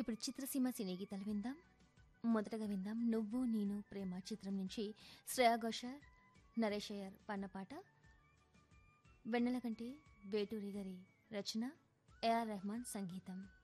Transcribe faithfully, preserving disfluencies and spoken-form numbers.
ఇప్పుడు చిత్రసీమ సినీ గీతాలు విందాం. మొదటగా విందాం నువ్వు నేను ప్రేమ చిత్రం నుంచి శ్రేయా ఘోషాల్, నరేష్ అయ్యర్ పాడిన పాట. వెన్నెల కంటే వేటూరి గారి రచన, ఏఆర్ రెహమాన్ సంగీతం.